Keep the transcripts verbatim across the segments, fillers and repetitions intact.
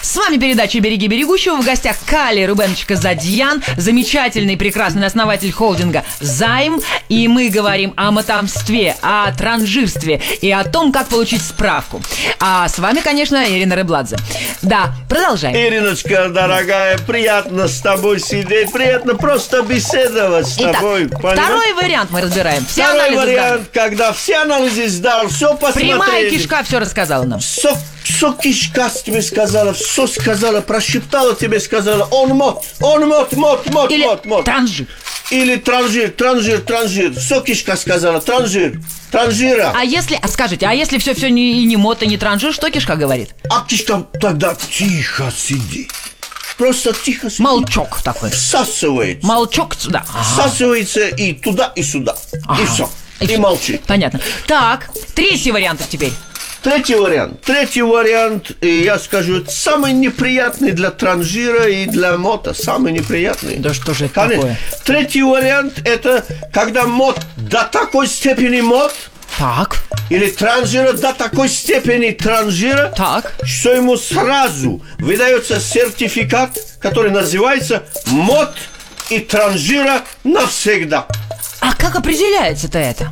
С вами передача «Береги берегущего». В гостях Калий Рубенович Казадьян, замечательный, прекрасный основатель холдинга «Займ». И мы говорим о мотомстве, о транжирстве и о том, как получить справку. А с вами, конечно, Ирина Ребладзе. Да, продолжаем. Ириночка, дорогая, приятно с тобой сидеть, приятно просто беседовать с Итак, тобой. Понимаешь? второй вариант мы разбираем. Все Второй анализы вариант, сданы. когда все анализы сдал, все посмотрели. Прямая кишка все рассказала нам. Все, все кишка тебе сказала, все сказала, прошептала тебе, сказала, он мот, он мот, мот, мот, Или мот, мот. транжир. Или транжир, транжир, транжир. Все кишка сказала, транжир, транжира. А если, а скажите, а если все, все не, и не мото, не транжир, что кишка говорит? А кишка тогда тихо сиди. Просто тихо сиди. Молчок такой. Всасывается. Молчок сюда. Ага. Всасывается и туда, и сюда. Ага. И все. И И, всё. молчит. Понятно. Так, третий вариант теперь. Третий вариант. Третий вариант, и я скажу, самый неприятный для транжира и для мота. Самый неприятный. Да что же это Конечно. такое? Третий вариант, это когда мот до такой степени мот, Так, или транжира до такой степени транжира, так. что ему сразу выдается сертификат, который называется мот и транжира навсегда. А как определяется-то это?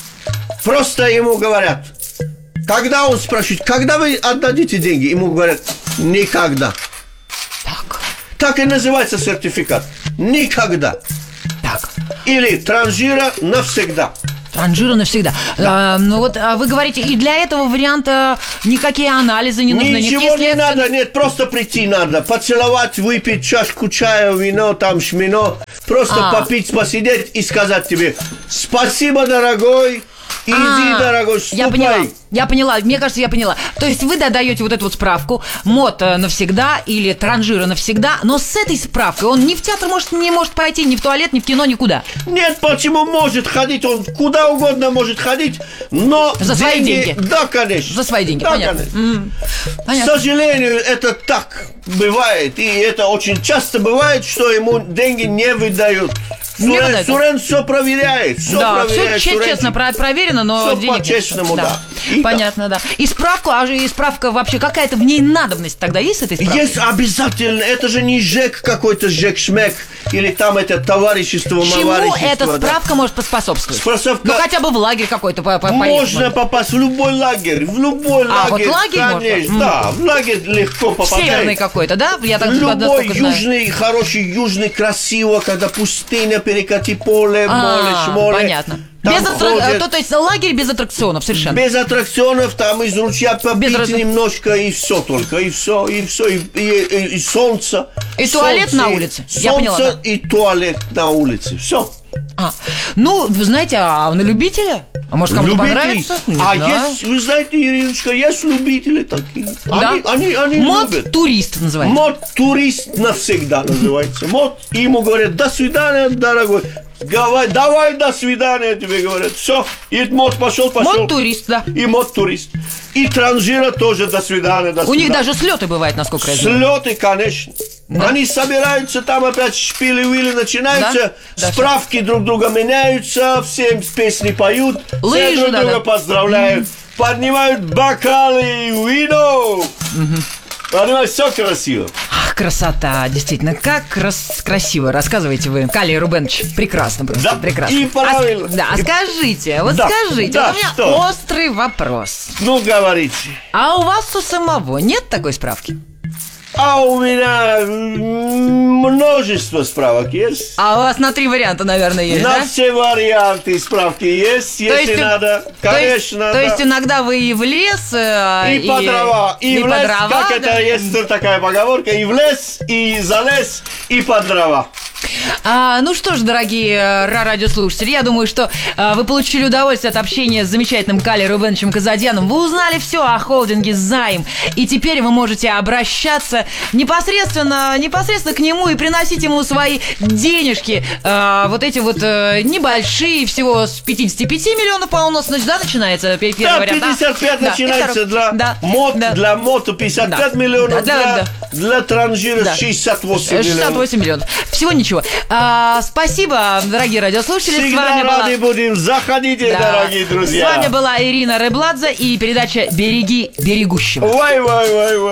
Просто ему говорят, когда он спрашивает, когда вы отдадите деньги, ему говорят, никогда. Так, Так и называется сертификат. Никогда. так. Или транжира навсегда. Транжира навсегда. А, ну вот а вы говорите, и для этого варианта никакие анализы не нужны. Ничего никакие не следствия- надо, нет, просто прийти надо. Поцеловать, выпить чашку чая, вино, там шмино. Просто А. попить, посидеть и сказать тебе, спасибо, дорогой, иди, А, дорогой, ступай. Я поняла, я поняла, мне кажется, я поняла. То есть вы даете вот эту вот справку, мот э, навсегда или транжира навсегда, но с этой справкой он ни в театр может, не может пойти, ни в туалет, ни в кино, никуда. Нет, почему может ходить, он куда угодно может ходить, но... За свои деньги. Да, конечно. За свои деньги, Да, понятно. конечно. М, К понятно. сожалению, это так бывает, и это очень часто бывает, что ему деньги не выдают. Не Сурен, выдают. Сурен все проверяет, все Да, проверяет. все Сурен. честно про- проверено, но Всё денег нет. по-честному, да. И Понятно, да. И справку, а же и справка вообще какая-то в ней надобность тогда есть с этой справкой? Есть обязательно, это же не ЖЭК какой-то, ЖЭК-шмек, или там это товарищество, Чему маварищество. эта да. справка может поспособствовать? Способка- Ну хотя бы в лагерь какой-то по- по- Можно поехать. попасть в любой лагерь, в любой А, вот лагерь. лагерь можно? конечно, М. да, в лагерь легко попадает. Северный какой-то, да? Я так Любой насколько знаю. южный, хороший южный, красиво, когда пустыня, перекати поле, море, А, шморе. понятно. Там Без аттрак- ходят. то, то есть лагерь без аттракционов совершенно. Без аттракционов, там из ручья попить раз- немножко, и все только, и все, и все, и, и, и- и солнце. И туалет солнце, на улице. Я Солнце поняла, да. и туалет на улице. Все. А, ну, вы знаете, а на любителя? А может, кому-то понравится? Не А знаю. есть, вы знаете, Ириночка, есть любители такие. Да? Они, они, они любят. Мод-турист называется. Мод-турист навсегда называется. Мод. И ему говорят, до свидания, дорогой. Давай, давай, до свидания, тебе говорят. Все. И мод пошел, пошел. Мод-турист, да. И мод-турист. И транжира тоже до свидания, до У них свидания. даже слеты бывают, насколько я знаю. Слеты, конечно. Они собираются, там опять шпили-вили начинаются, Да? Да, справки друг друга меняются, всем песни поют, Лыжи, все друг да, друга да. поздравляют, поднимают бокалы, вино. Понимаешь, все красиво. Ах, красота, действительно, как крас- красиво. Рассказывайте вы, Калий Рубенович. Прекрасно просто, Да, прекрасно. и правильно. А, с- да, а И- скажите, вот Да, скажите, да, вот у меня что? острый вопрос. Ну, говорите. А у вас у самого нет такой справки? А у меня м, множество справок есть. А у вас на три варианта, наверное, есть, На да? все варианты справки есть, если у- надо. то есть- Конечно, То есть, да. иногда вы и в лес, э, И, по дрова, и, и в по лес, дрова, как да? это есть такая поговорка, и в лес, и за лес, и под дрова. А, ну что ж, дорогие э, радиослушатели, я думаю, что э, вы получили удовольствие от общения с замечательным Калием Рубеновичем Казадьяном. Вы узнали все о холдинге «Займ», и теперь вы можете обращаться непосредственно, непосредственно к нему и приносить ему свои денежки, э, вот эти вот э, небольшие, всего с пятьдесят пять миллионов, по-моему, у нас, значит, да, начинается пе- первый Да, вариант, пятьдесят пять Да, и начинается второй. для, Да, мот, да. для мото пятьдесят пять Да. миллионов, Да, да, для, для транжира Да. шестьдесят восемь миллионов. шестьдесят восемь миллионов. Всего ничего. А, спасибо, дорогие радиослушатели. С Всегда вами была... рады будем. Заходите, Да. дорогие друзья. С вами была Ирина Ребладзе и передача «Береги берегущего». Вай, вай, вай, вай.